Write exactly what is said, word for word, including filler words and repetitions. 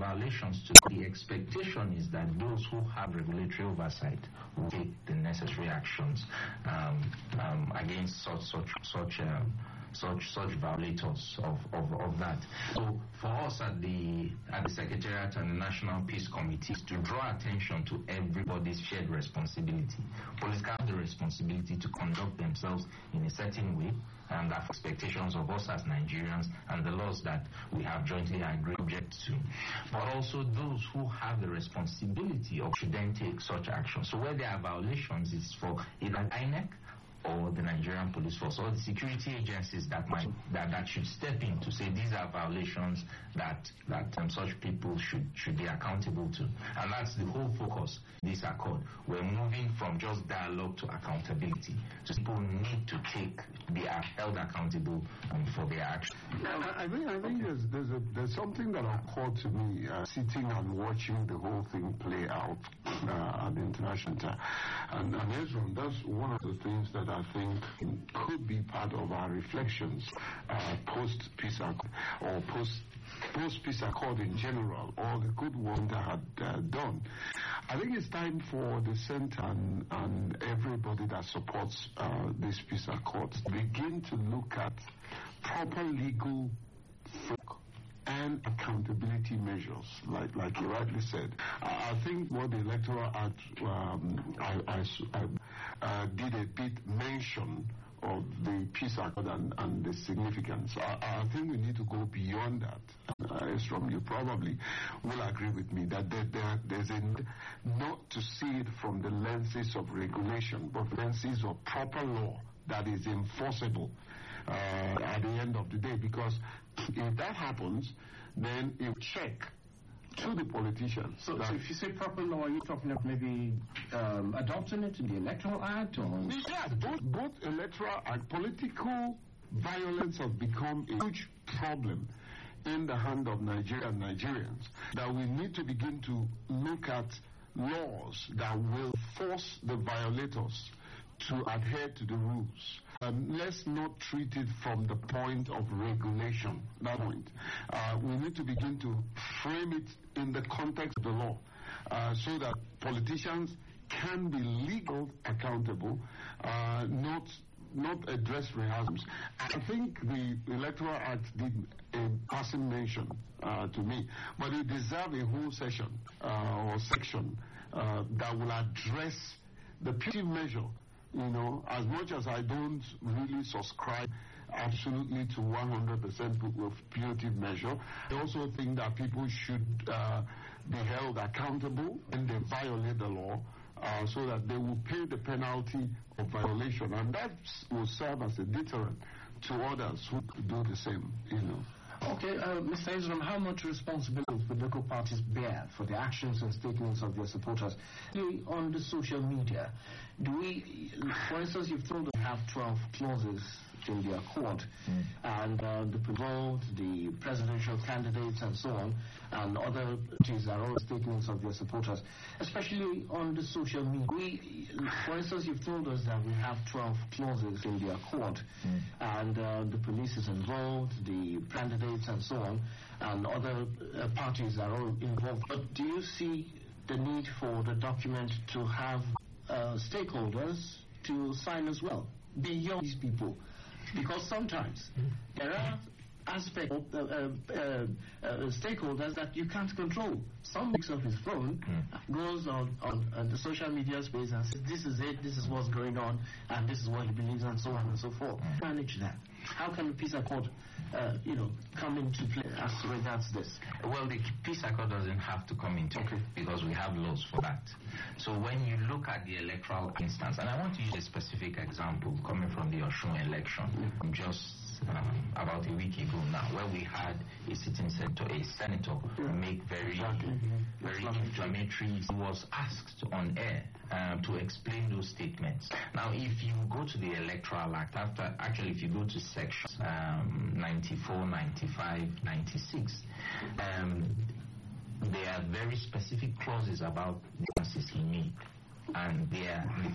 violations to the expectation is that those who have regulatory oversight will take the necessary actions um, um, against such such such um, such such violators of, of, of that. So for us at the at the Secretariat and the National Peace Committees to draw attention to everybody's shared responsibility. Police have the responsibility to conduct themselves in a certain way and have expectations of us as Nigerians and the laws that we have jointly agreed object to. But also those who have the responsibility of should then take such action. So where there are violations, it's for either I N E C or the Nigerian Police Force or the security agencies that might that, that should step in to say these are violations that that um, such people should should be accountable to. And that's the whole focus of this accord. We're moving from just dialogue to accountability. So people need to take be held accountable um, for their actions. I, I think I think there's there's a, there's something that occurred to me uh, sitting and watching the whole thing play out uh, at the international time. And, and Ezra, that's one of the things that I think could be part of our reflections uh, post-peace accord or post post-peace accord in general, or the good one that had uh, done. I think it's time for the Centre and, and everybody that supports uh, this peace accord to begin to look at proper legal framework and accountability measures, like like you rightly said. I, I think what the Electoral Act um, I, I, I uh, did a bit mention of the peace accord and, and the significance. I, I think we need to go beyond that. Uh, Estrom, you probably will agree with me that there, there, there's a not to see it from the lenses of regulation, but lenses of proper law that is enforceable uh, at the end of the day. Because if that happens, then it will check to the politicians. So, so if you say proper law, are you talking about maybe um, adopting it in the Electoral Act? Or? Yes, both, both electoral and political violence has become a huge problem in the hand of Nigeria and Nigerians, that we need to begin to look at laws that will force the violators to adhere to the rules. Um, let's not treat it from the point of regulation, that point. Uh, we need to begin to frame it in the context of the law uh, so that politicians can be legal accountable, uh, not not address rehearsals. I think the Electoral Act did a passing mention uh, to me, but it deserves a whole session uh, or section uh, that will address the punitive measure. You know, as much as I don't really subscribe absolutely to one hundred percent of punitive measure, I also think that people should uh, be held accountable when they violate the law, uh, so that they will pay the penalty of violation, and that will serve as a deterrent to others who do the same. You know. Okay, uh, Mister Ezram, how much responsibility do political parties bear for the actions and statements of their supporters on the social media? Do we, for instance, you've told us we have twelve clauses in the accord, mm. and uh, the vote, the presidential candidates, and so on, and other parties are all statements of their supporters, especially on the social media. We, for instance, you've told us that we have twelve clauses in the accord, mm. and uh, the police is involved, the candidates, and so on, and other uh, parties are all involved. But do you see the need for the document to have uh, stakeholders to sign as well, beyond these people? Because sometimes there are aspects of uh, uh, uh, uh, stakeholders that you can't control. Some picks up his phone, mm. goes on, on, on the social media space and says, this is it, this is what's going on, and this is what he believes, and so on and so forth. Mm. Manage that. How can the peace accord, uh, you know, come into play as regards this? Well, the peace accord doesn't have to come into okay. play because we have laws for that. So when you look at the electoral instance, and I want to use a specific example coming from the Osun election, mm-hmm. just um, about a week ago now, where we had a sitting senator, a senator yeah. make very, exactly. very inflammatory. He was asked on air um, to explain those statements. Now, if you go to the Electoral Act, after actually, if you go to sections um, ninety-four, ninety-five, ninety-six, um, there are very specific clauses about the answers he made, and they are